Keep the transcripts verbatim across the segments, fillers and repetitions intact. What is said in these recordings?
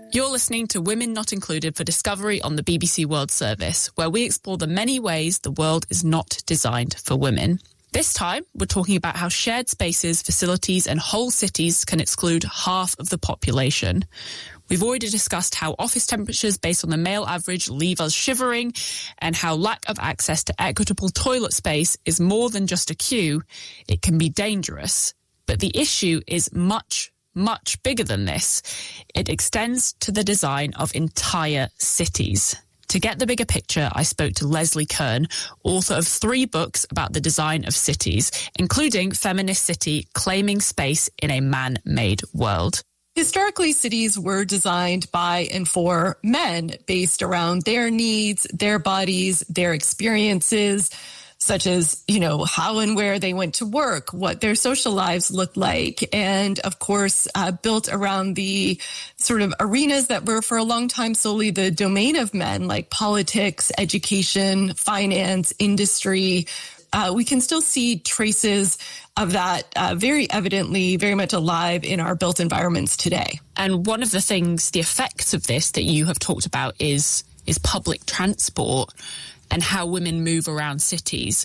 You're listening to Women Not Included for Discovery on the B B C World Service, where we explore the many ways the world is not designed for women. This time, we're talking about how shared spaces, facilities and whole cities can exclude half of the population. We've already discussed how office temperatures based on the male average leave us shivering, and how lack of access to equitable toilet space is more than just a queue. It can be dangerous. But the issue is much, much bigger than this. It extends to the design of entire cities. To get the bigger picture, I spoke to Leslie Kern, author of three books about the design of cities, including Feminist City, Claiming Space in a Man-Made World. Historically, cities were designed by and for men based around their needs, their bodies, their experiences, such as, you know, how and where they went to work, what their social lives looked like, and of course, uh, built around the sort of arenas that were for a long time solely the domain of men, like politics, education, finance, industry. Uh, we can still see traces of that uh, very evidently, very much alive in our built environments today. And one of the things, the effects of this that you have talked about is is public transport and how women move around cities.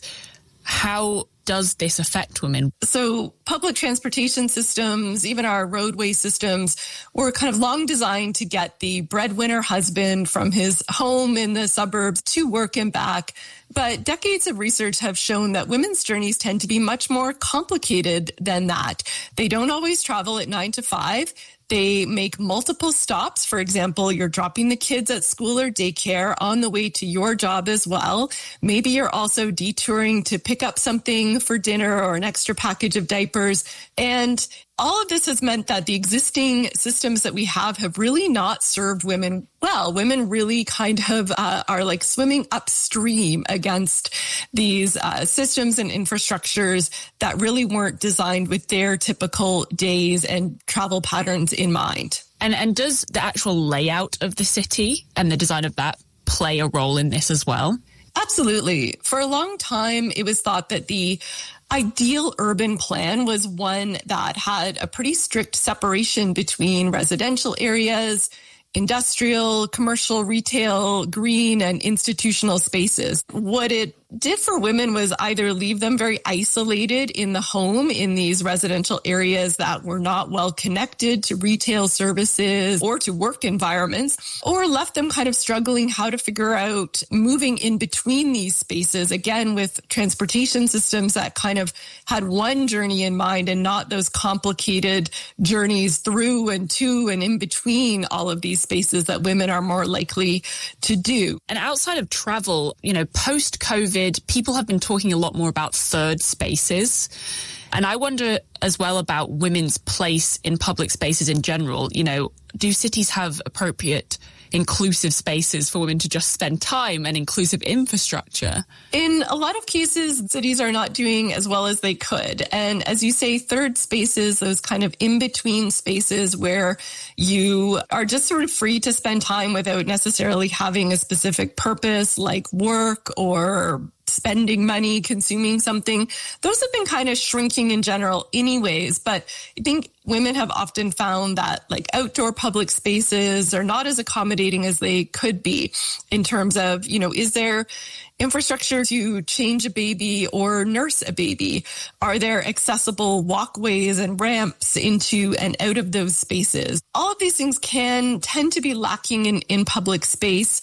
How does this affect women? So public transportation systems, even our roadway systems, were kind of long designed to get the breadwinner husband from his home in the suburbs to work and back. But decades of research have shown that women's journeys tend to be much more complicated than that. They don't always travel at nine to five. They make multiple stops. For example, you're dropping the kids at school or daycare on the way to your job as well. Maybe you're also detouring to pick up something for dinner or an extra package of diapers. And all of this has meant that the existing systems that we have have really not served women well. Women really kind of uh, are like swimming upstream against these uh, systems and infrastructures that really weren't designed with their typical days and travel patterns in mind. And and does the actual layout of the city and the design of that play a role in this as well? Absolutely. For a long time, it was thought that the ideal urban plan was one that had a pretty strict separation between residential areas, industrial, commercial, retail, green, and institutional spaces. What it did for women was either leave them very isolated in the home in these residential areas that were not well connected to retail services or to work environments, or left them kind of struggling how to figure out moving in between these spaces, again, with transportation systems that kind of had one journey in mind and not those complicated journeys through and to and in between all of these spaces that women are more likely to do. And outside of travel, you know, post-COVID, people have been talking a lot more about third spaces. And I wonder as well about women's place in public spaces in general. You know, do cities have appropriate inclusive spaces for women to just spend time and inclusive infrastructure? In a lot of cases, cities are not doing as well as they could. And as you say, third spaces, those kind of in-between spaces where you are just sort of free to spend time without necessarily having a specific purpose like work or spending money, consuming something, those have been kind of shrinking in general anyways. But I think women have often found that like outdoor public spaces are not as accommodating as they could be in terms of, you know, is there infrastructure to change a baby or nurse a baby? Are there accessible walkways and ramps into and out of those spaces? All of these things can tend to be lacking in, in public space,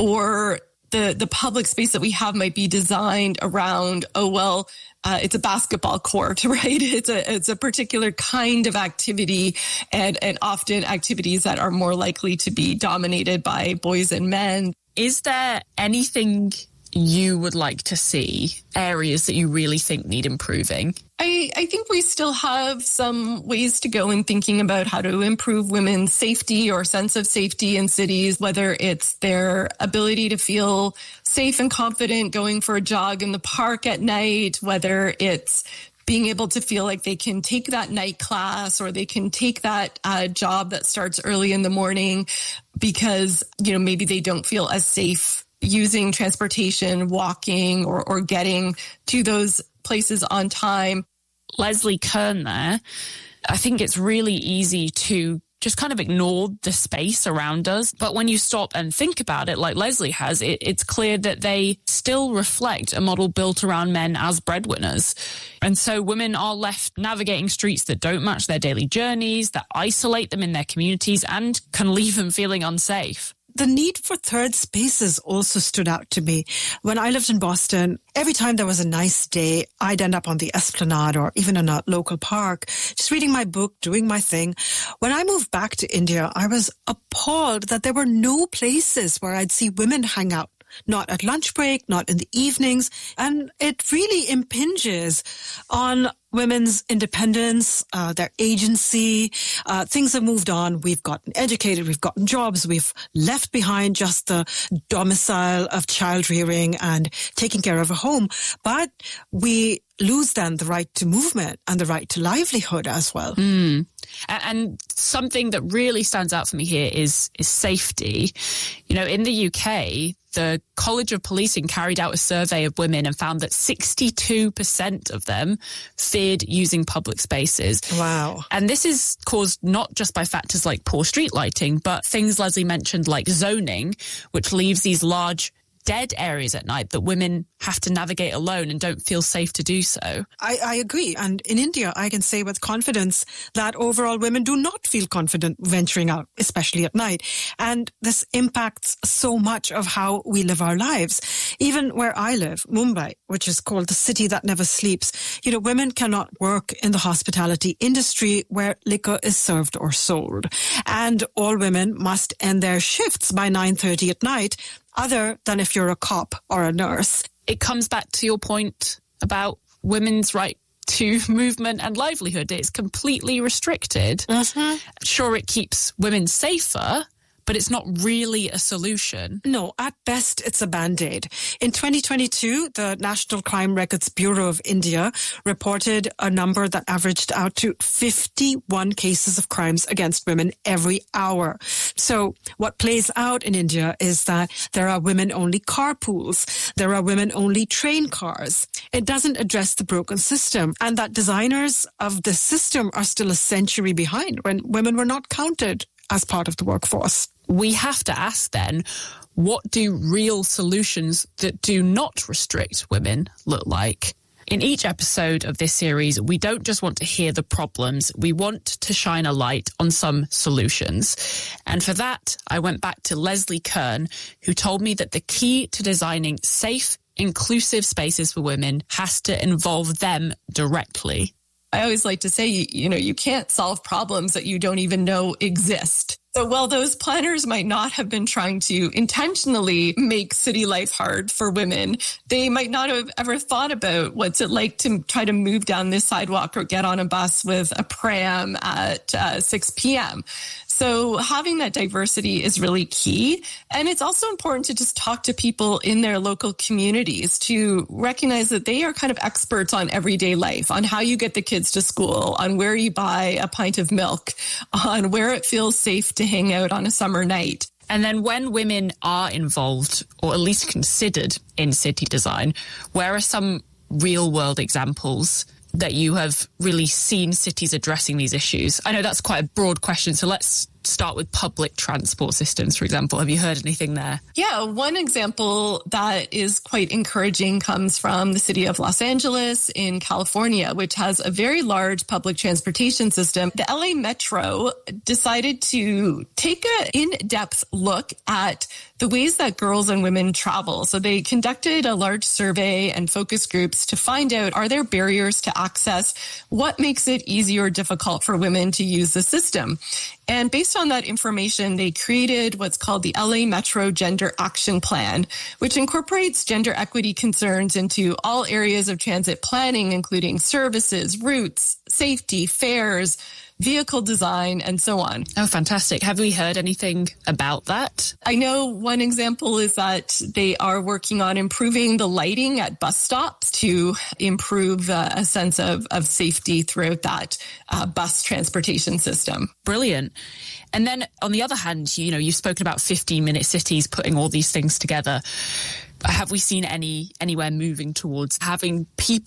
or the, the public space that we have might be designed around, oh, well, Uh, it's a basketball court, right? It's a it's a particular kind of activity, and, and often activities that are more likely to be dominated by boys and men. Is there anything you would like to see, areas that you really think need improving? I, I think we still have some ways to go in thinking about how to improve women's safety or sense of safety in cities, whether it's their ability to feel safe and confident going for a jog in the park at night, whether it's being able to feel like they can take that night class or they can take that uh, job that starts early in the morning because, you know, maybe they don't feel as safe using transportation, walking, or, or getting to those places on time. Leslie Kern there, I think it's really easy to just kind of ignore the space around us. But when you stop and think about it, like Leslie has, it, it's clear that they still reflect a model built around men as breadwinners. And so women are left navigating streets that don't match their daily journeys, that isolate them in their communities and can leave them feeling unsafe. The need for third spaces also stood out to me. When I lived in Boston, every time there was a nice day, I'd end up on the Esplanade or even in a local park, just reading my book, doing my thing. When I moved back to India, I was appalled that there were no places where I'd see women hang out. Not at lunch break, not in the evenings. And it really impinges on women's independence, uh, their agency. Uh, things have moved on. We've gotten educated. We've gotten jobs. We've left behind just the domicile of child rearing and taking care of a home. But we lose then the right to movement and the right to livelihood as well. Mm. And something that really stands out for me here is is safety. You know, in the U K, the College of Policing carried out a survey of women and found that sixty-two percent of them feared using public spaces. Wow. And this is caused not just by factors like poor street lighting, but things Leslie mentioned like zoning, which leaves these large dead areas at night that women have to navigate alone and don't feel safe to do so. I, I agree. And in India, I can say with confidence that overall women do not feel confident venturing out, especially at night. And this impacts so much of how we live our lives. Even where I live, Mumbai, which is called the city that never sleeps, you know, women cannot work in the hospitality industry where liquor is served or sold. And all women must end their shifts by nine thirty at night, other than if you're a cop or a nurse. It comes back to your point about women's right to movement and livelihood. It's completely restricted. Mm-hmm. Sure, it keeps women safer, but it's not really a solution. No, at best, it's a Band-Aid. In twenty twenty-two, the National Crime Records Bureau of India reported a number that averaged out to fifty-one cases of crimes against women every hour. So what plays out in India is that there are women-only carpools. There are women-only train cars. It doesn't address the broken system, and that designers of the system are still a century behind when women were not counted as part of the workforce. We have to ask then, what do real solutions that do not restrict women look like? In each episode of this series, we don't just want to hear the problems, we want to shine a light on some solutions. And for that, I went back to Leslie Kern, who told me that the key to designing safe, inclusive spaces for women has to involve them directly. I always like to say, you, you know, you can't solve problems that you don't even know exist. So while those planners might not have been trying to intentionally make city life hard for women, they might not have ever thought about what's it like to try to move down this sidewalk or get on a bus with a pram at uh, six p.m. So having that diversity is really key. And it's also important to just talk to people in their local communities to recognize that they are kind of experts on everyday life, on how you get the kids to school, on where you buy a pint of milk, on where it feels safe to hang out on a summer night. And then when women are involved, or at least considered in city design, where are some real world examples that you have really seen cities addressing these issues? I know that's quite a broad question, so let's start with public transport systems, for example. Have you heard anything there? Yeah, one example that is quite encouraging comes from the city of Los Angeles in California, which has a very large public transportation system. The L A Metro decided to take an in-depth look at the ways that girls and women travel. So they conducted a large survey and focus groups to find out, are there barriers to access? What makes it easy or difficult for women to use the system? And based on that information, they created what's called the L A Metro Gender Action Plan, which incorporates gender equity concerns into all areas of transit planning, including services, routes, safety, fares, vehicle design, and so on. Oh, fantastic. Have we heard anything about that? I know one example is that they are working on improving the lighting at bus stops to improve uh, a sense of, of safety throughout that uh, bus transportation system. Brilliant. And then on the other hand, you know, you've spoken about fifteen-minute cities putting all these things together. Have we seen any anywhere moving towards having people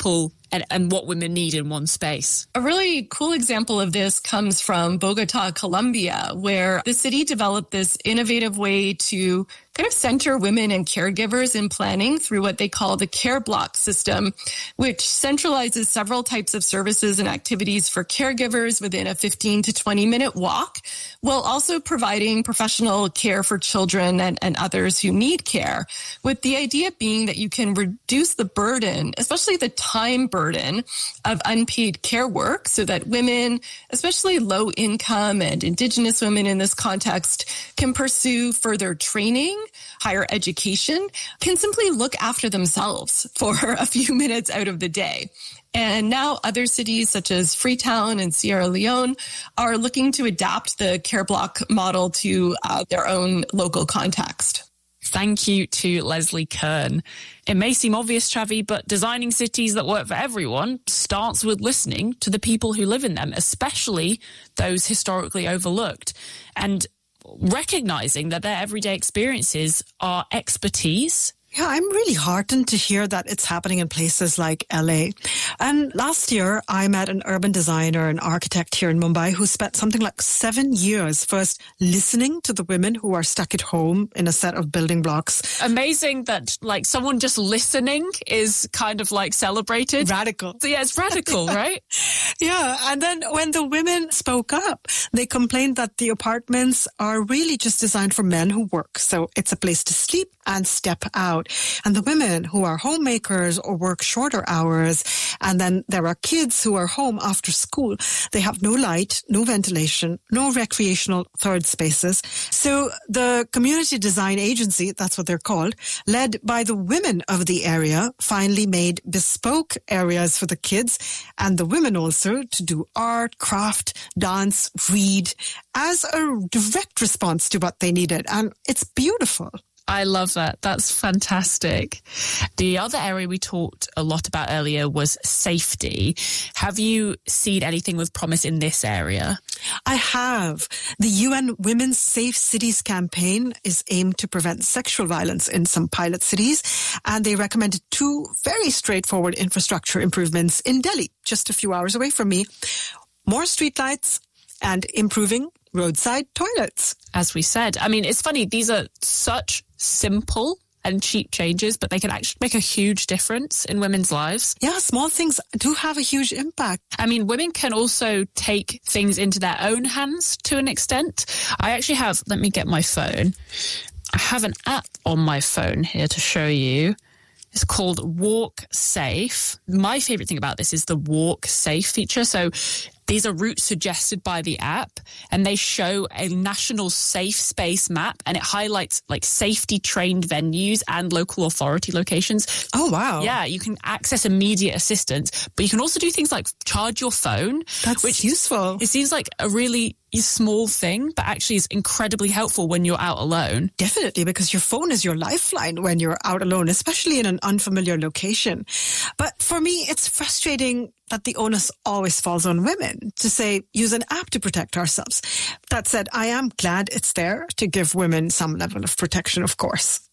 and, and what women need in one space. A really cool example of this comes from Bogota, Colombia, where the city developed this innovative way to kind of center women and caregivers in planning through what they call the care block system, which centralizes several types of services and activities for caregivers within a fifteen to twenty minute walk, while also providing professional care for children and, and others who need care, with the idea being that you can reduce the burden, especially the time burden of unpaid care work, so that women, especially low income and indigenous women in this context, can pursue further training, higher education, can simply look after themselves for a few minutes out of the day. And now other cities such as Freetown and Sierra Leone are looking to adapt the care block model to uh, their own local context. Thank you to Leslie Kern. It may seem obvious, Chavi, but designing cities that work for everyone starts with listening to the people who live in them, especially those historically overlooked, and recognizing that their everyday experiences are expertise. Yeah, I'm really heartened to hear that it's happening in places like L A. And last year, I met an urban designer and architect here in Mumbai who spent something like seven years first listening to the women who are stuck at home in a set of building blocks. Amazing that, like, someone just listening is kind of like celebrated. Radical. So, yeah, it's radical, right? Yeah. And then when the women spoke up, they complained that the apartments are really just designed for men who work. So it's a place to sleep and step out. And the women who are homemakers or work shorter hours, and then there are kids who are home after school, they have no light, no ventilation, no recreational third spaces. So the community design agency, that's what they're called, led by the women of the area, finally made bespoke areas for the kids and the women also to do art, craft, dance, read as a direct response to what they needed. And it's beautiful. I love that. That's fantastic. The other area we talked a lot about earlier was safety. Have you seen anything with promise in this area? I have. The U N Women's Safe Cities campaign is aimed to prevent sexual violence in some pilot cities, and they recommended two very straightforward infrastructure improvements in Delhi, just a few hours away from me. More streetlights and improving roadside toilets. As we said, I mean, it's funny, these are such simple and cheap changes, but they can actually make a huge difference in women's lives. Yeah, small things do have a huge impact. I mean, women can also take things into their own hands to an extent. I actually have, let me get my phone. I have an app on my phone here to show you. It's called Walk Safe. My favorite thing about this is the Walk Safe feature. So these are routes suggested by the app, and they show a national safe space map, and it highlights like safety trained venues and local authority locations. Oh, wow. Yeah, you can access immediate assistance, but you can also do things like charge your phone. That's which useful. It seems like a really small thing, but actually is incredibly helpful when you're out alone. Definitely, because your phone is your lifeline when you're out alone, especially in an unfamiliar location. But for me, it's frustrating that the onus always falls on women to say, use an app to protect ourselves. That said, I am glad it's there to give women some level of protection, of course.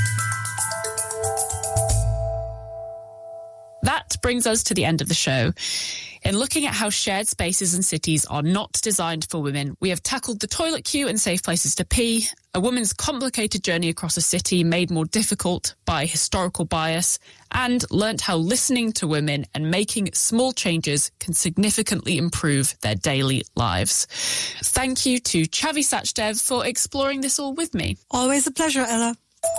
That brings us to the end of the show. In looking at how shared spaces and cities are not designed for women, we have tackled the toilet queue and safe places to pee, a woman's complicated journey across a city made more difficult by historical bias, and learnt how listening to women and making small changes can significantly improve their daily lives. Thank you to Chavi Sachdev for exploring this all with me. Always a pleasure, Ella.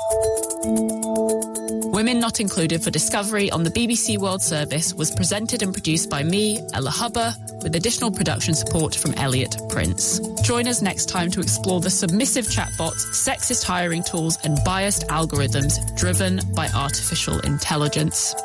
Women Not Included for Discovery on the B B C World Service was presented and produced by me, Ella Hubber, with additional production support from Elliot Prince. Join us next time to explore the submissive chatbots, sexist hiring tools, and biased algorithms driven by artificial intelligence.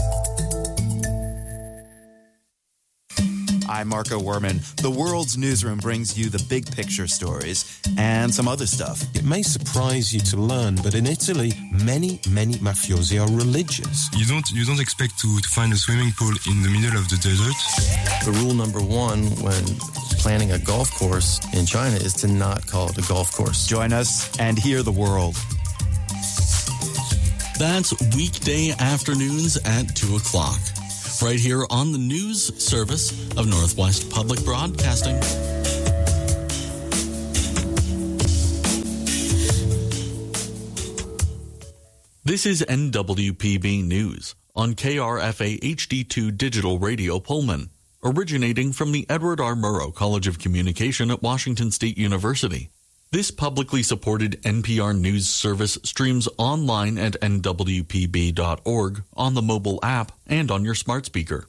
I'm Marco Werman. The World's Newsroom brings you the big picture stories and some other stuff. It may surprise you to learn, but in Italy, many, many mafiosi are religious. You don't you don't expect to, to find a swimming pool in the middle of the desert. The rule number one when planning a golf course in China is to not call it a golf course. Join us and hear the world. That's weekday afternoons at two o'clock. right here on the news service of Northwest Public Broadcasting. This is N W P B News on K R F A H D two Digital Radio Pullman, originating from the Edward R. Murrow College of Communication at Washington State University. This publicly supported N P R News service streams online at N W P B dot org, on the mobile app, and on your smart speaker.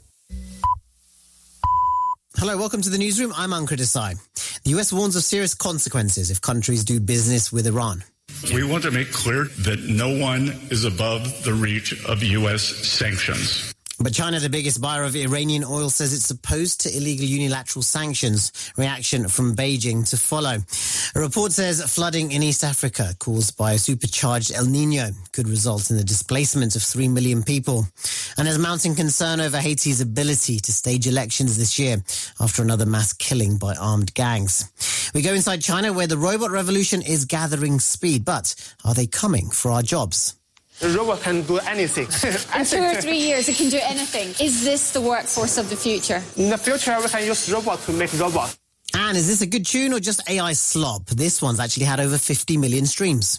Hello, welcome to the newsroom. I'm Ankur Desai. The U S warns of serious consequences if countries do business with Iran. We want to make clear that no one is above the reach of U S sanctions. But China, the biggest buyer of Iranian oil, says it's opposed to illegal unilateral sanctions. Reaction from Beijing to follow. A report says flooding in East Africa caused by a supercharged El Nino could result in the displacement of three million people. And there's mounting concern over Haiti's ability to stage elections this year after another mass killing by armed gangs. We go inside China, where the robot revolution is gathering speed. But are they coming for our jobs? The robot can do anything. In two or three years, it can do anything. Is this the workforce of the future? In the future, we can use robot to make robots. And is this a good tune or just A I slop? This one's actually had over fifty million streams.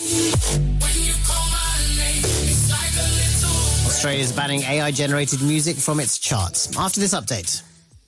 Australia's banning A I-generated music from its charts. After this update.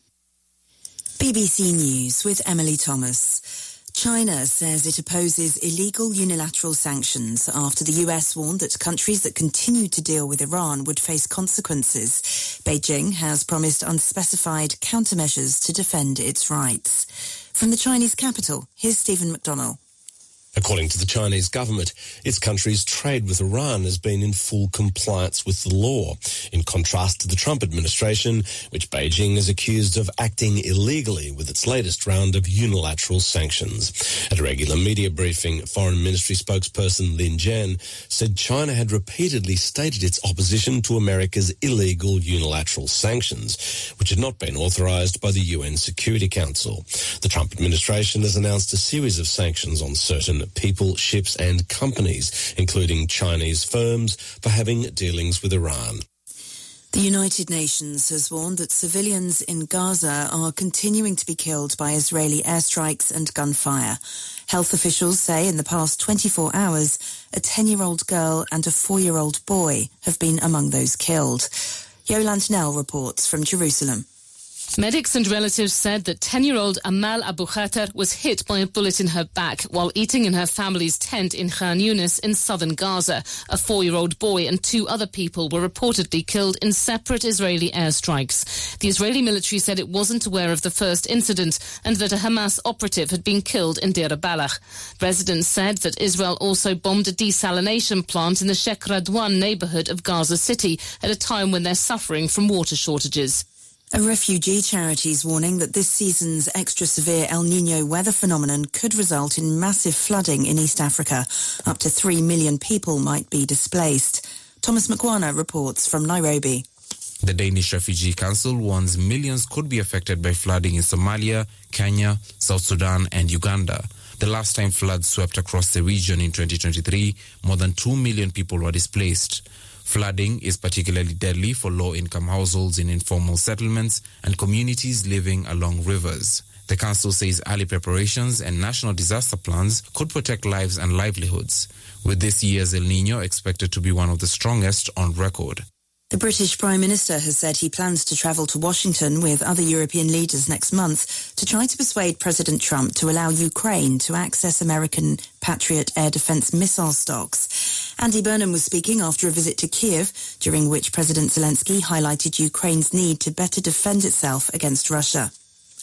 B B C News with Emily Thomas. China says it opposes illegal unilateral sanctions after the U S warned that countries that continue to deal with Iran would face consequences. Beijing has promised unspecified countermeasures to defend its rights. From the Chinese capital, here's Stephen McDonnell. According to the Chinese government, its country's trade with Iran has been in full compliance with the law, in contrast to the Trump administration, which Beijing is accused of acting illegally with its latest round of unilateral sanctions. At a regular media briefing, Foreign Ministry spokesperson Lin Jian said China had repeatedly stated its opposition to America's illegal unilateral sanctions, which had not been authorized by the U N Security Council. The Trump administration has announced a series of sanctions on certain people, ships and companies, including Chinese firms, for having dealings with Iran. The United Nations has warned that civilians in Gaza are continuing to be killed by Israeli airstrikes and gunfire. Health officials say in the past twenty-four hours, a ten-year-old girl and a four-year-old boy have been among those killed. Yolande Nell reports from Jerusalem. Medics and relatives said that ten-year-old Amal Abu Khater was hit by a bullet in her back while eating in her family's tent in Khan Yunis in southern Gaza. A four-year-old boy and two other people were reportedly killed in separate Israeli airstrikes. The Israeli military said it wasn't aware of the first incident and that a Hamas operative had been killed in Deir Balach. Residents said that Israel also bombed a desalination plant in the Sheikh Radwan neighborhood of Gaza City at a time when they're suffering from water shortages. A refugee charity is warning that this season's extra severe El Nino weather phenomenon could result in massive flooding in East Africa. Up to three million people might be displaced. Thomas Mkwana reports from Nairobi. The Danish Refugee Council warns millions could be affected by flooding in Somalia, Kenya, South Sudan and Uganda. The last time floods swept across the region in twenty twenty-three, more than two million people were displaced. Flooding is particularly deadly for low-income households in informal settlements and communities living along rivers. The council says early preparations and national disaster plans could protect lives and livelihoods, with this year's El Niño expected to be one of the strongest on record. The British Prime Minister has said he plans to travel to Washington with other European leaders next month to try to persuade President Trump to allow Ukraine to access American Patriot air defense missile stocks. Andy Burnham was speaking after a visit to Kiev, during which President Zelensky highlighted Ukraine's need to better defend itself against Russia.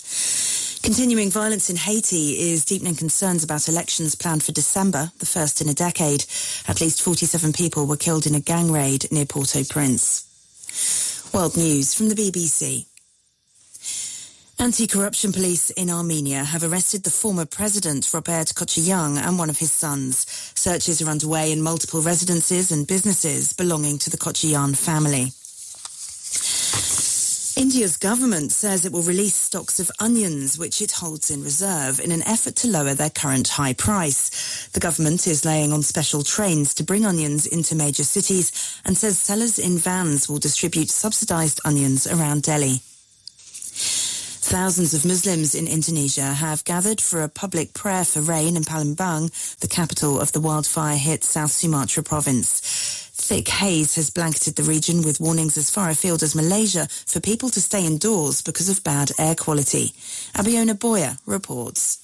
Continuing violence in Haiti is deepening concerns about elections planned for December, the first in a decade. At least forty-seven people were killed in a gang raid near Port-au-Prince. World News from the B B C. Anti-corruption police in Armenia have arrested the former president, Robert Kochyan, and one of his sons. Searches are underway in multiple residences and businesses belonging to the Kochyan family. India's government says it will release stocks of onions, which it holds in reserve, in an effort to lower their current high price. The The government is laying on special trains to bring onions into major cities and says sellers in vans will distribute subsidised onions around Delhi. Thousands of Muslims in Indonesia have gathered for a public prayer for rain in Palembang, the capital of the wildfire-hit South Sumatra province. Thick haze has blanketed the region with warnings as far afield as Malaysia for people to stay indoors because of bad air quality. Abiona Boya reports.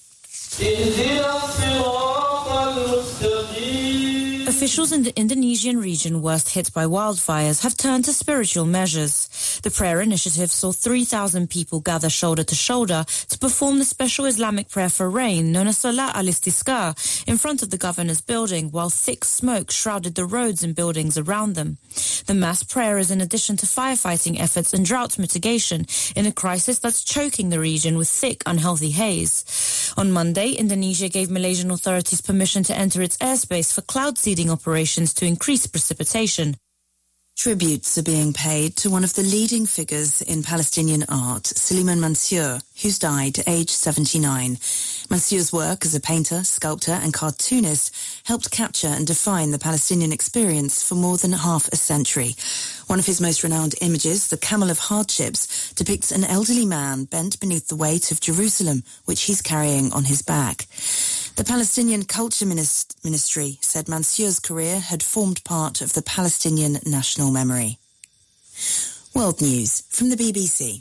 Officials in the Indonesian region worst hit by wildfires have turned to spiritual measures. The prayer initiative saw three thousand people gather shoulder to shoulder to perform the special Islamic prayer for rain known as Salat al-Istisqa in front of the governor's building, while thick smoke shrouded the roads and buildings around them. The mass prayer is in addition to firefighting efforts and drought mitigation in a crisis that's choking the region with thick, unhealthy haze. On Monday, Indonesia gave Malaysian authorities permission to enter its airspace for cloud seeding operations to increase precipitation. Tributes are being paid to one of the leading figures in Palestinian art, Suleiman Mansour, who's died aged seventy-nine. Mansour's work as a painter, sculptor and cartoonist helped capture and define the Palestinian experience for more than half a century. One of his most renowned images, The Camel of Hardships, depicts an elderly man bent beneath the weight of Jerusalem, which he's carrying on his back. The Palestinian Culture Ministry said Mansour's career had formed part of the Palestinian national memory. World News from the B B C.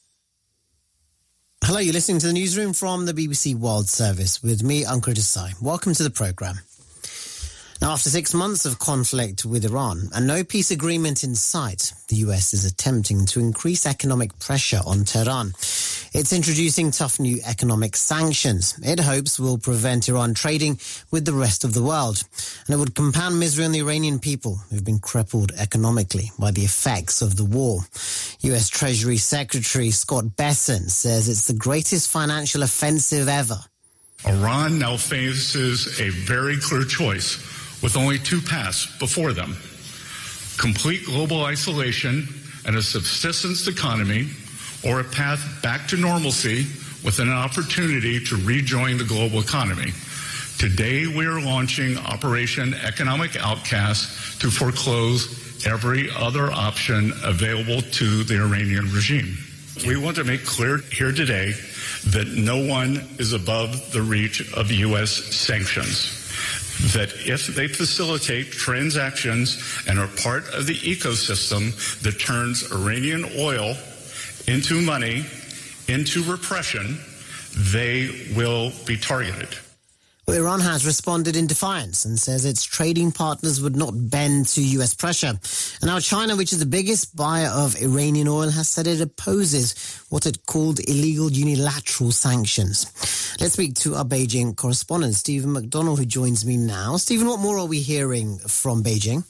Hello, you're listening to the newsroom from the B B C World Service with me, Ankur Desai. Welcome to the programme. Now, after six months of conflict with Iran and no peace agreement in sight, the U S is attempting to increase economic pressure on Tehran. It's introducing tough new economic sanctions it hopes will prevent Iran trading with the rest of the world. And it would compound misery on the Iranian people who've been crippled economically by the effects of the war. U S Treasury Secretary Scott Bessent says it's the greatest financial offensive ever. Iran now faces a very clear choice with only two paths before them: complete global isolation and a subsistence economy, or a path back to normalcy with an opportunity to rejoin the global economy. Today, we are launching Operation Economic Outcast to foreclose every other option available to the Iranian regime. We want to make clear here today that no one is above the reach of U S sanctions. That if they facilitate transactions and are part of the ecosystem that turns Iranian oil into money, into repression, they will be targeted. Well, Iran has responded in defiance and says its trading partners would not bend to U S pressure. And now China, which is the biggest buyer of Iranian oil, has said it opposes what it called illegal unilateral sanctions. Let's speak to our Beijing correspondent, Stephen McDonald, who joins me now. Stephen, what more are we hearing from Beijing?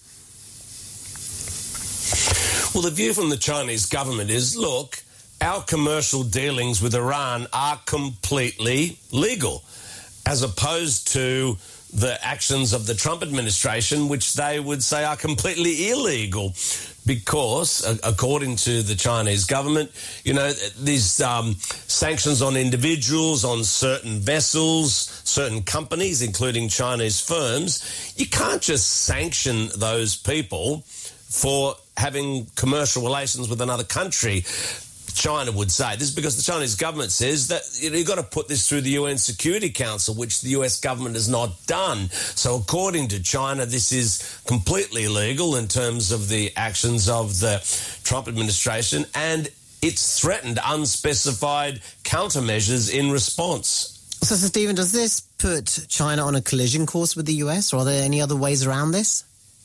Well, the view from the Chinese government is, look, our commercial dealings with Iran are completely legal, as opposed to the actions of the Trump administration, which they would say are completely illegal. Because, according to the Chinese government, you know, these um, sanctions on individuals, on certain vessels, certain companies, including Chinese firms, you can't just sanction those people for having commercial relations with another country. China would say. This is because the Chinese government says that you know, you've got to put this through the U N Security Council, which the U S government has not done. So according to China, this is completely illegal in terms of the actions of the Trump administration, and it's threatened unspecified countermeasures in response. So, so Stephen, does this put China on a collision course with the U S, or are there any other ways around this?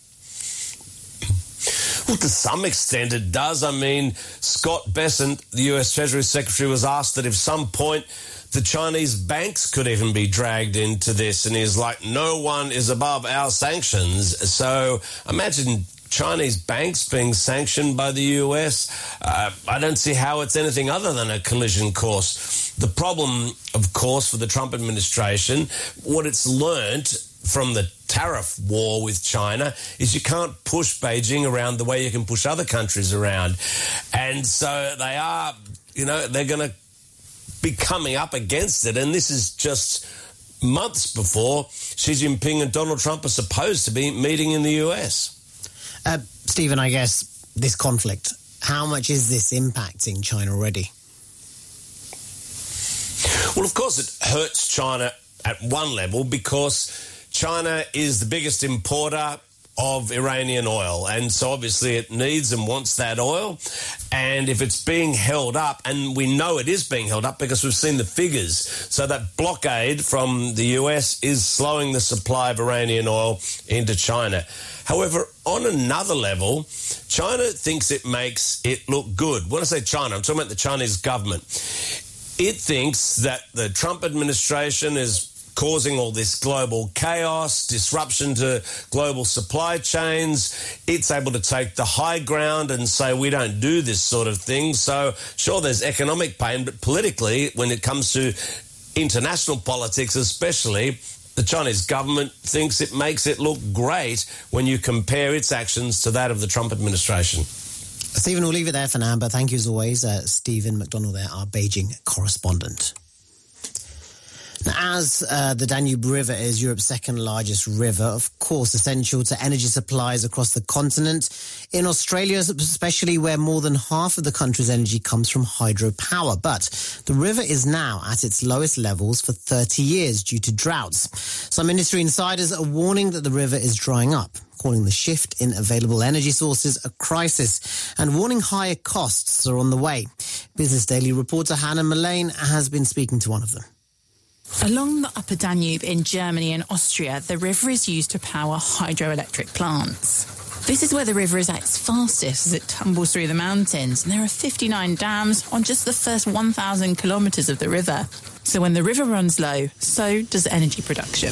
Well, to some extent it does. I mean, Scott Bessent, the U S Treasury Secretary, was asked that if some point the Chinese banks could even be dragged into this, and he's like, no one is above our sanctions. So imagine Chinese banks being sanctioned by the U S. Uh, I don't see how it's anything other than a collision course. The problem, of course, for the Trump administration, what it's learned from the tariff war with China is you can't push Beijing around the way you can push other countries around. And so they are, you know, they're going to be coming up against it. And this is just months before Xi Jinping and Donald Trump are supposed to be meeting in the U S. Uh, Stephen, I guess this conflict, how much is this impacting China already? Well, of course it hurts China at one level because China is the biggest importer of Iranian oil, and so obviously it needs and wants that oil. And if it's being held up, and we know it is being held up because we've seen the figures, so that blockade from the U S is slowing the supply of Iranian oil into China. However, on another level, China thinks it makes it look good. When I say China, I'm talking about the Chinese government. It thinks that the Trump administration is causing all this global chaos, disruption to global supply chains. It's able to take the high ground and say we don't do this sort of thing. So sure, there's economic pain, but politically, when it comes to international politics especially, the Chinese government thinks it makes it look great when you compare its actions to that of the Trump administration. Stephen, we'll leave it there for now, but thank you as always, uh, Stephen McDonald there, our Beijing correspondent. Now, as uh, the Danube River is Europe's second largest river, of course, essential to energy supplies across the continent. In Australia, especially where more than half of the country's energy comes from hydropower. But the river is now at its lowest levels for thirty years due to droughts. Some industry insiders are warning that the river is drying up, calling the shift in available energy sources a crisis, and warning higher costs are on the way. Business Daily reporter Hannah Mullane has been speaking to one of them. Along the Upper Danube in Germany and Austria, the river is used to power hydroelectric plants. This is where the river is at its fastest as it tumbles through the mountains, and there are fifty-nine dams on just the first one thousand kilometres of the river. So when the river runs low, so does energy production.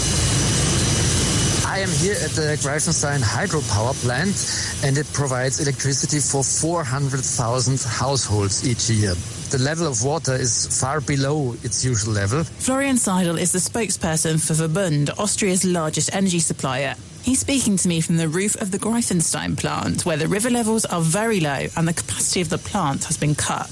I am here at the Greifenstein hydropower plant, and it provides electricity for four hundred thousand households each year. The level of water is far below its usual level. Florian Seidel is the spokesperson for Verbund, Austria's largest energy supplier. He's speaking to me from the roof of the Greifenstein plant, where the river levels are very low and the capacity of the plant has been cut.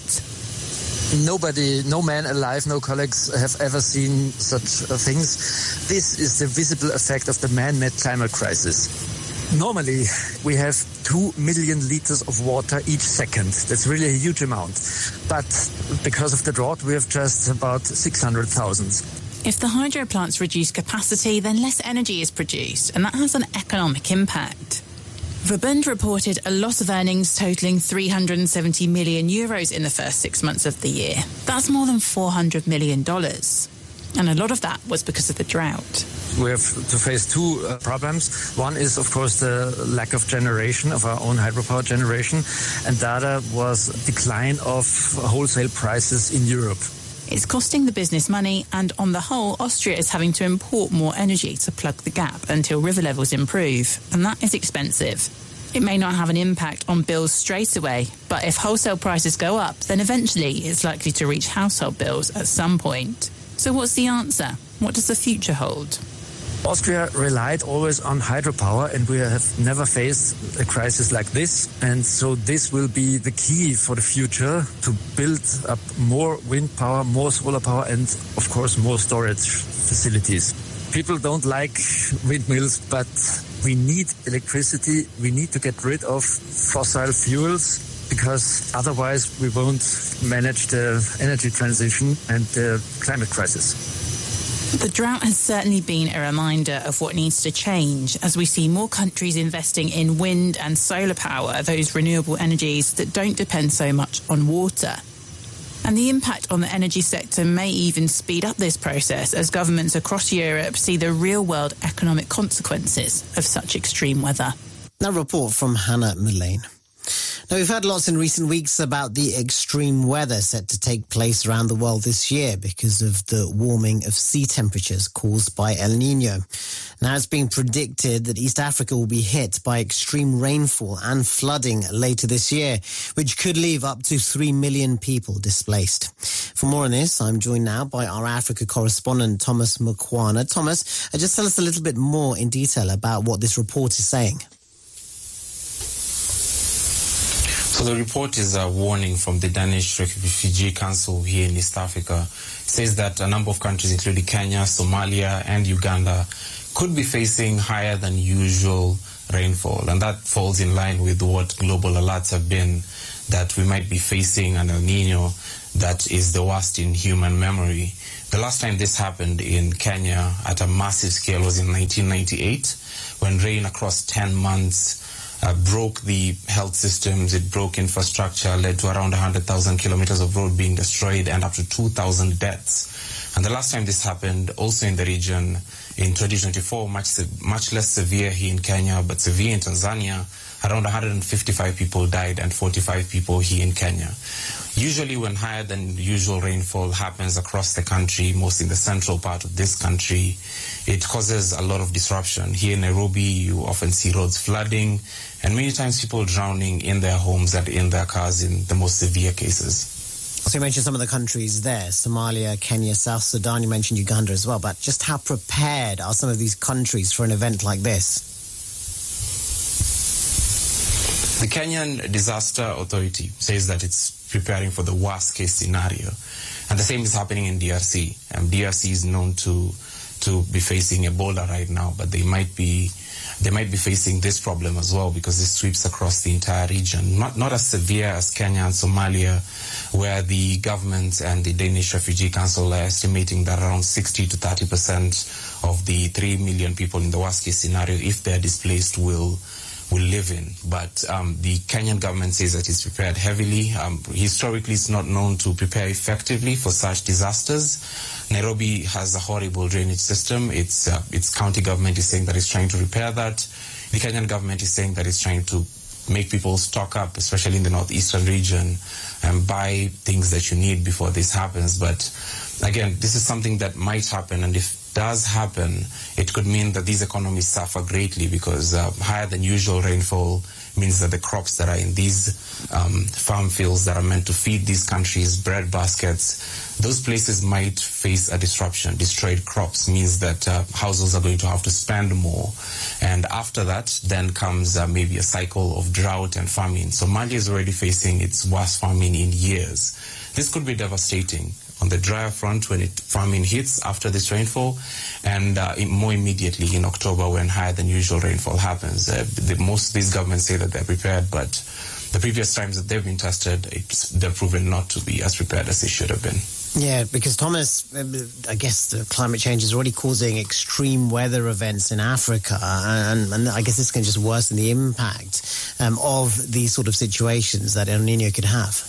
Nobody, no man alive, no colleagues have ever seen such things. This is the visible effect of the man-made climate crisis. Normally, we have two million liters of water each second. That's really a huge amount. But because of the drought, we have just about six hundred thousand. If the hydro plants reduce capacity, then less energy is produced, and that has an economic impact. Verbund reported a loss of earnings totalling three hundred seventy million euros in the first six months of the year. That's more than four hundred million dollars. And a lot of that was because of the drought. We have to face two uh, problems. One is, of course, the lack of generation, of our own hydropower generation, and the other was decline of wholesale prices in Europe. It's costing the business money, and on the whole, Austria is having to import more energy to plug the gap until river levels improve, and that is expensive. It may not have an impact on bills straight away, but if wholesale prices go up, then eventually it's likely to reach household bills at some point. So what's the answer? What does the future hold? Austria relied always on hydropower, and we have never faced a crisis like this. And so this will be the key for the future, to build up more wind power, more solar power, and of course more storage facilities. People don't like windmills, but we need electricity. We need to get rid of fossil fuels, because otherwise we won't manage the energy transition and the climate crisis. The drought has certainly been a reminder of what needs to change as we see more countries investing in wind and solar power, those renewable energies that don't depend so much on water. And the impact on the energy sector may even speed up this process as governments across Europe see the real-world economic consequences of such extreme weather. Now, a report from Hannah Mullane. Now, we've heard lots in recent weeks about the extreme weather set to take place around the world this year because of the warming of sea temperatures caused by El Nino. Now, it's being predicted that East Africa will be hit by extreme rainfall and flooding later this year, which could leave up to three million people displaced. For more on this, I'm joined now by our Africa correspondent, Thomas Mukwana. Thomas, just tell us a little bit more in detail about what this report is saying. So the report is a warning from the Danish Refugee Council here in East Africa. It says that a number of countries, including Kenya, Somalia, and Uganda, could be facing higher than usual rainfall. And that falls in line with what global alerts have been, that we might be facing an El Nino that is the worst in human memory. The last time this happened in Kenya at a massive scale was in nineteen ninety-eight, when rain across ten months uh, broke the health systems, it broke infrastructure, led to around one hundred thousand kilometers of road being destroyed and up to two thousand deaths. And the last time this happened, also in the region, in twenty twenty-four, much, much less severe here in Kenya, but severe in Tanzania, around one hundred fifty-five people died and forty-five people here in Kenya. Usually when higher than usual rainfall happens across the country, most in the central part of this country, it causes a lot of disruption. Here in Nairobi, you often see roads flooding and many times people drowning in their homes and in their cars in the most severe cases. So you mentioned some of the countries there, Somalia, Kenya, South Sudan, you mentioned Uganda as well, but just how prepared are some of these countries for an event like this? The Kenyan Disaster Authority says that it's preparing for the worst case scenario. And the same is happening in D R C. Um, D R C is known to to be facing Ebola right now, but they might be they might be facing this problem as well because this sweeps across the entire region. Not not as severe as Kenya and Somalia, where the government and the Danish Refugee Council are estimating that around sixty to thirty percent of the three million people in the worst case scenario, if they're displaced, will will live in. But um, the Kenyan government says that it's prepared heavily. Um, historically, it's not known to prepare effectively for such disasters. Nairobi has a horrible drainage system. Its uh, its county government is saying that it's trying to repair that. The Kenyan government is saying that it's trying to make people stock up, especially in the northeastern region, and buy things that you need before this happens. But again, this is something that might happen, and if does happen, it could mean that these economies suffer greatly because uh, higher than usual rainfall means that the crops that are in these um, farm fields that are meant to feed these countries, bread baskets, those places might face a disruption. Destroyed crops means that uh, households are going to have to spend more. And after that, then comes uh, maybe a cycle of drought and famine. Somalia is already facing its worst famine in years. This could be devastating on the drier front when it famine hits after this rainfall, and uh, more immediately in October when higher than usual rainfall happens. Uh, the, most of these governments say that they're prepared, but the previous times that they've been tested, it's, they're proven not to be as prepared as they should have been. Yeah, because Thomas, I guess the climate change is already causing extreme weather events in Africa, and, and I guess this can just worsen the impact um, of these sort of situations that El Nino could have.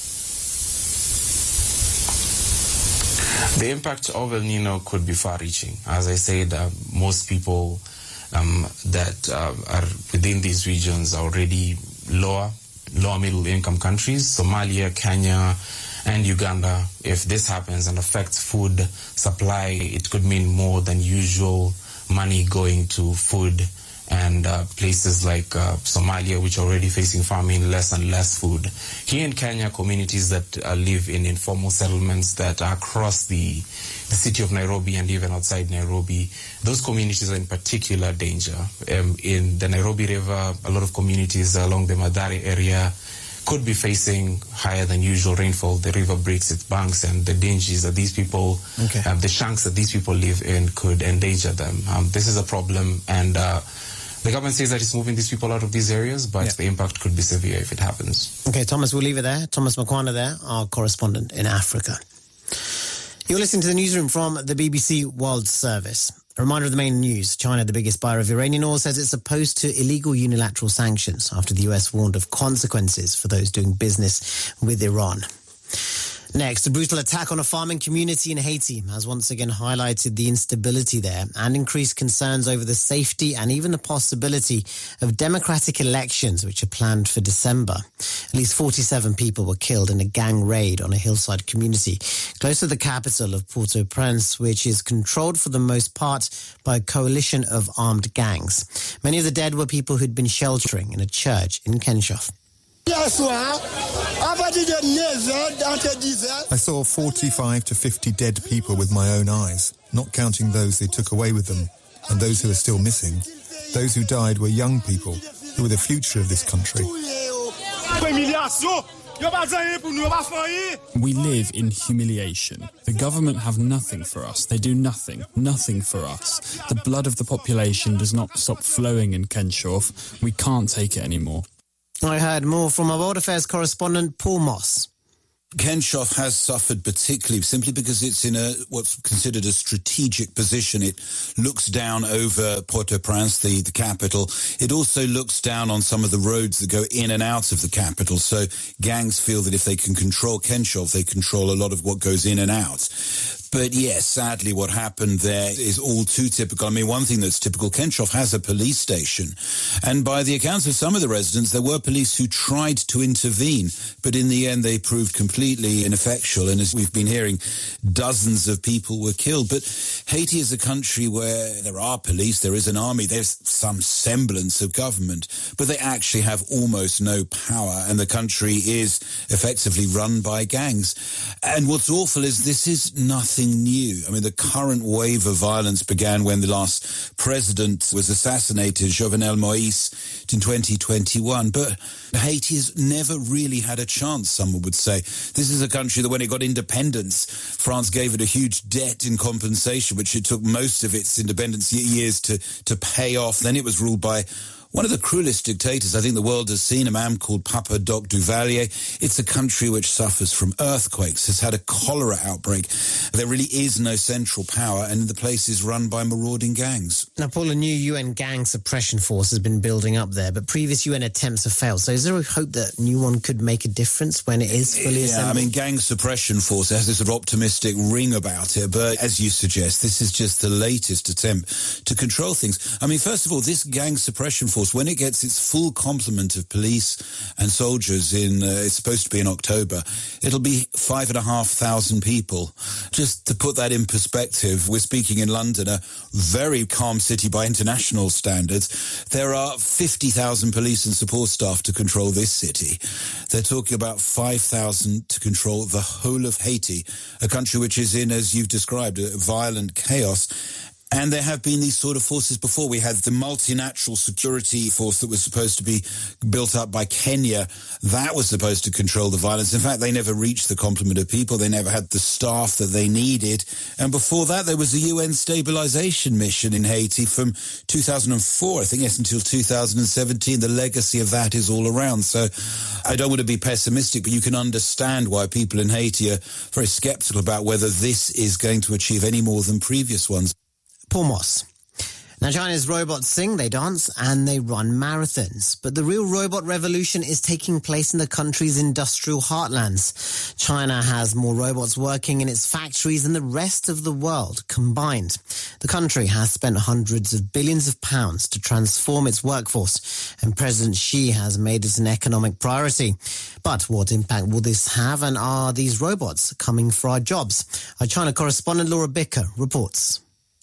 The impact of El Nino could be far-reaching. As I said, uh, most people um, that uh, are within these regions are already lower, lower middle-income countries, Somalia, Kenya, and Uganda. If this happens and affects food supply, it could mean more than usual money going to food, and uh, places like uh, Somalia, which are already facing famine, less and less food. Here in Kenya, communities that uh, live in informal settlements that are across the, the city of Nairobi and even outside Nairobi, those communities are in particular danger. Um, in the Nairobi River, a lot of communities along the Mathare area could be facing higher than usual rainfall. The river breaks its banks, and the dangers that these people, okay. uh, the shanks that these people live in could endanger them. Um, this is a problem, and uh, the government says that it's moving these people out of these areas, but yeah. the impact could be severe if it happens. Okay, Thomas, we'll leave it there. Thomas Makwana there, our correspondent in Africa. You're listening to the newsroom from the B B C World Service. A reminder of the main news. China, the biggest buyer of Iranian oil, says it's opposed to illegal unilateral sanctions after the U S warned of consequences for those doing business with Iran. Next, a brutal attack on a farming community in Haiti has once again highlighted the instability there and increased concerns over the safety and even the possibility of democratic elections, which are planned for December. At least forty-seven people were killed in a gang raid on a hillside community close to the capital of Port-au-Prince, which is controlled for the most part by a coalition of armed gangs. Many of the dead were people who'd been sheltering in a church in Kenchoff. I saw forty-five to fifty dead people with my own eyes, not counting those they took away with them, and those who are still missing. Those who died were young people, who were the future of this country. We live in humiliation. The government have nothing for us. They do nothing. Nothing for us. The blood of the population does not stop flowing in Kenshof. We can't take it anymore. I heard more from our World Affairs correspondent Paul Moss. Kenshof has suffered particularly simply because it's in a what's considered a strategic position. It looks down over Port-au-Prince, the, the capital. It also looks down on some of the roads that go in and out of the capital. So gangs feel that if they can control Kenshof, they control a lot of what goes in and out. But yes, sadly, what happened there is all too typical. I mean, one thing that's typical, Kenshof has a police station. And by the accounts of some of the residents, there were police who tried to intervene. But in the end, they proved completely ineffectual. And as we've been hearing, dozens of people were killed. But Haiti is a country where there are police, there is an army, there's some semblance of government. But they actually have almost no power. And the country is effectively run by gangs. And what's awful is this is nothing new. I mean, the current wave of violence began when the last president was assassinated, Jovenel Moïse, in twenty twenty-one. But Haiti has never really had a chance, someone would say. This is a country that when it got independence, France gave it a huge debt in compensation, which it took most of its independence years to, to pay off. Then it was ruled by one of the cruelest dictators I think the world has seen, a man called Papa Doc Duvalier. It's a country which suffers from earthquakes, has had a cholera outbreak. There really is no central power, and the place is run by marauding gangs. Now, Paul, a new U N gang suppression force has been building up there, but previous U N attempts have failed. So is there a hope that a new one could make a difference when it is fully assembled? Yeah, I mean, gang suppression force has this sort of optimistic ring about it, but as you suggest, this is just the latest attempt to control things. I mean, first of all, this gang suppression force, when it gets its full complement of police and soldiers in, uh, it's supposed to be in October, it'll be five and a half thousand people. Just to put that in perspective, we're speaking in London, a very calm city by international standards. There are fifty thousand police and support staff to control this city. They're talking about five thousand to control the whole of Haiti, a country which is in, as you've described, a violent chaos. And there have been these sort of forces before. We had the multinational security force that was supposed to be built up by Kenya. That was supposed to control the violence. In fact, they never reached the complement of people. They never had the staff that they needed. And before that, there was a U N stabilization mission in Haiti from two thousand four, I think, yes, until two thousand seventeen. The legacy of that is all around. So I don't want to be pessimistic, but you can understand why people in Haiti are very skeptical about whether this is going to achieve any more than previous ones. Paul Moss. Now, China's robots sing, they dance, and they run marathons. But the real robot revolution is taking place in the country's industrial heartlands. China has more robots working in its factories than the rest of the world combined. The country has spent hundreds of billions of pounds to transform its workforce, and President Xi has made it an economic priority. But what impact will this have, and are these robots coming for our jobs? Our China correspondent Laura Bicker reports.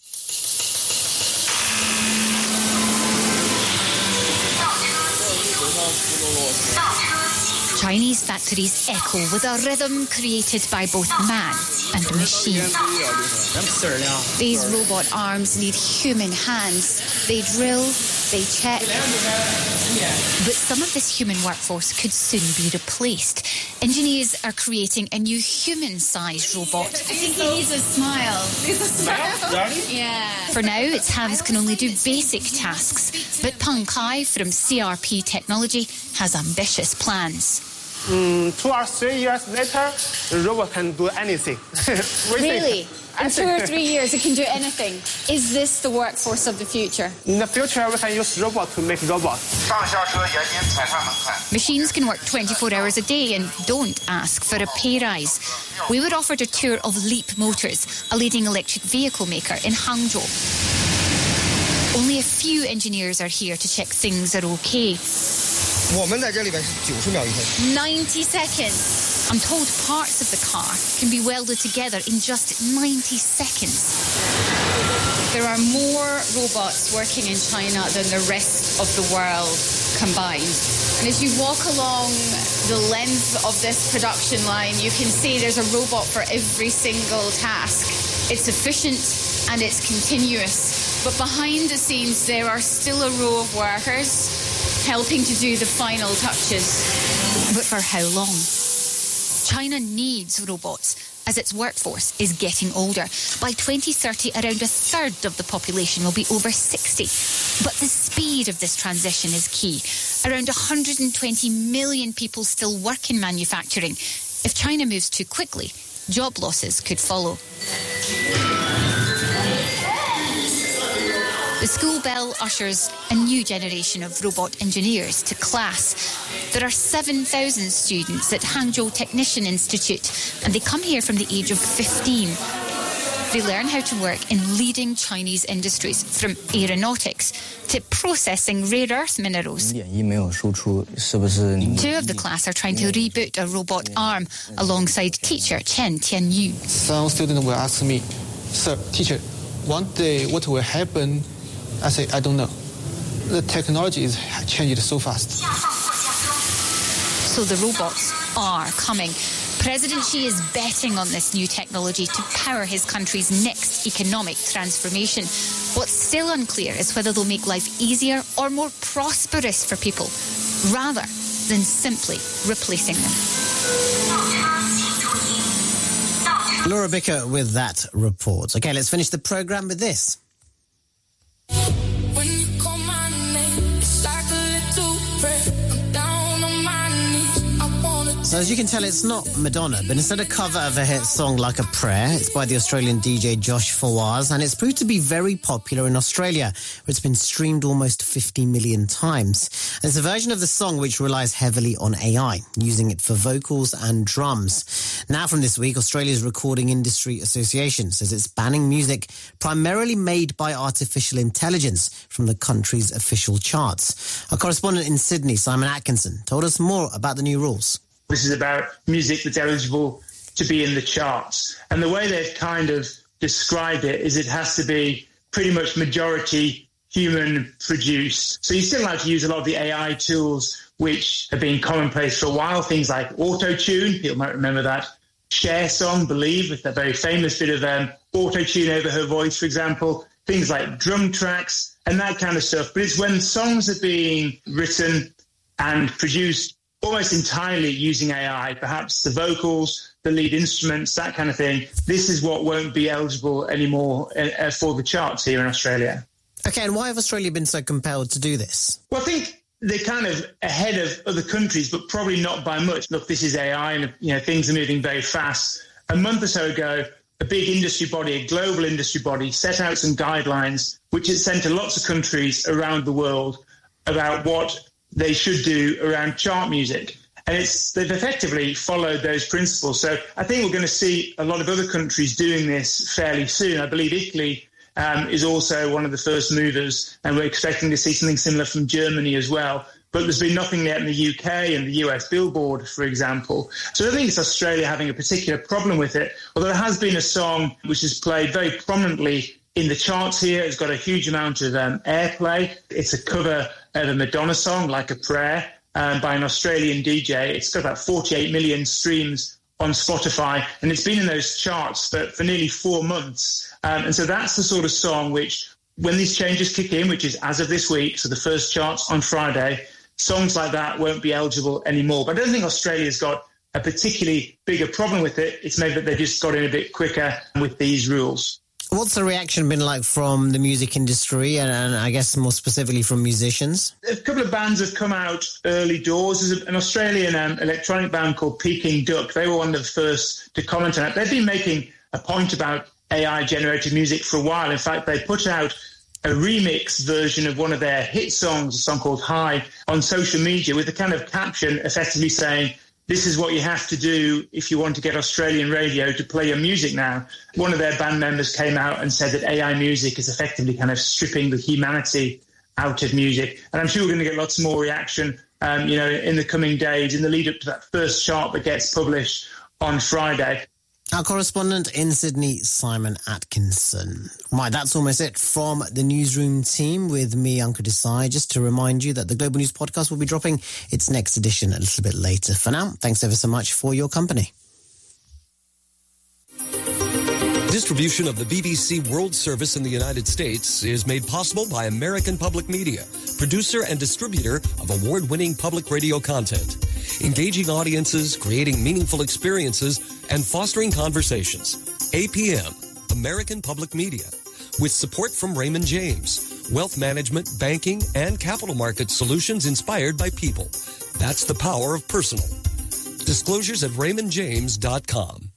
Chinese factories echo with a rhythm created by both man and machine. These robot arms need human hands. They drill, they check. But some of this human workforce could soon be replaced. Engineers are creating a new human-sized robot. I think he needs a smile. Needs a smile? Yeah. For now, its hands can only do basic tasks. But Peng Kai from C R P Technology has ambitious plans. Mm, two or three years later, the robot can do anything. Really? In two or three years, it can do anything. Is this the workforce of the future? In the future, we can use robots to make robots. Machines can work twenty-four hours a day and don't ask for a pay rise. We were offered a tour of Leap Motors, a leading electric vehicle maker in Hangzhou. Only a few engineers are here to check things are okay. ninety seconds. I'm told parts of the car can be welded together in just ninety seconds. There are more robots working in China than the rest of the world combined. And as you walk along the length of this production line, you can see there's a robot for every single task. It's efficient and it's continuous. But behind the scenes, there are still a row of workers helping to do the final touches. But for how long? China needs robots, as its workforce is getting older. By twenty thirty, around a third of the population will be over sixty. But the speed of this transition is key. Around one hundred twenty million people still work in manufacturing. If China moves too quickly, job losses could follow. The school bell ushers a new generation of robot engineers to class. There are seven thousand students at Hangzhou Technician Institute, and they come here from the age of fifteen. They learn how to work in leading Chinese industries, from aeronautics to processing rare earth minerals. Two of the class are trying to reboot a robot arm alongside teacher Chen Tianyu. Some students will ask me, "Sir, teacher, one day what will happen?" I say, I don't know. The technology is changing so fast. So the robots are coming. President Xi is betting on this new technology to power his country's next economic transformation. What's still unclear is whether they'll make life easier or more prosperous for people, rather than simply replacing them. Laura Bicker with that report. Okay, let's finish the programme with this. When you call my name, it's like a little prayer. I'm down on my knees. I wanna. So as you can tell, it's not Madonna, but instead a cover of a hit song Like a Prayer, it's by the Australian D J Josh Fawaz, and it's proved to be very popular in Australia, where it's been streamed almost fifty million times. And it's a version of the song which relies heavily on A I, using it for vocals and drums. Now from this week, Australia's Recording Industry Association says it's banning music primarily made by artificial intelligence from the country's official charts. Our correspondent in Sydney, Simon Atkinson, told us more about the new rules. This is about music that's eligible to be in the charts. And the way they've kind of described it is it has to be pretty much majority human produced. So you're still allowed to use a lot of the A I tools which have been commonplace for a while, things like auto-tune, people might remember that. Cher song, Believe, with that very famous bit of um, auto-tune over her voice, for example. Things like drum tracks and that kind of stuff. But it's when songs are being written and produced almost entirely using A I, perhaps the vocals, the lead instruments, that kind of thing. This is what won't be eligible anymore uh, for the charts here in Australia. Okay, and why have Australia been so compelled to do this? Well, I think they're kind of ahead of other countries, but probably not by much. Look, this is A I, and you know things are moving very fast. A month or so ago, a big industry body, a global industry body, set out some guidelines, which it sent to lots of countries around the world about what they should do around chart music. And it's they've effectively followed those principles. So I think we're going to see a lot of other countries doing this fairly soon. I believe Italy um, is also one of the first movers, and we're expecting to see something similar from Germany as well. But there's been nothing yet in the U K and the U S Billboard, for example. So I think it's Australia having a particular problem with it, although there has been a song which is played very prominently in the charts here. It's got a huge amount of um, airplay. It's a cover of a Madonna song, Like a Prayer, um, by an Australian D J. It's got about forty-eight million streams on Spotify, and it's been in those charts for, for nearly four months. Um, and so that's the sort of song which, when these changes kick in, which is as of this week, so the first charts on Friday, songs like that won't be eligible anymore. But I don't think Australia's got a particularly bigger problem with it. It's maybe that they just got in a bit quicker with these rules. What's the reaction been like from the music industry and, and I guess more specifically from musicians? A couple of bands have come out early doors. There's an Australian um, electronic band called Peking Duck. They were one of the first to comment on it. They've been making a point about A I-generated music for a while. In fact, they put out a remix version of one of their hit songs, a song called High, on social media with a kind of caption effectively saying, this is what you have to do if you want to get Australian radio to play your music now. One of their band members came out and said that A I music is effectively kind of stripping the humanity out of music. And I'm sure we're going to get lots more reaction, um, you know, in the coming days, in the lead up to that first chart that gets published on Friday. Our correspondent in Sydney, Simon Atkinson. Right, that's almost it from the newsroom team with me, Ankur Desai. Just to remind you that the Global News Podcast will be dropping its next edition a little bit later. For now, thanks ever so much for your company. Distribution of the B B C World Service in the United States is made possible by American Public Media, producer and distributor of award-winning public radio content. engaging audiences, creating meaningful experiences, and fostering conversations. A P M, American Public Media, with support from Raymond James, wealth management, banking, and capital market solutions inspired by people. That's the power of personal. Disclosures at raymond james dot com.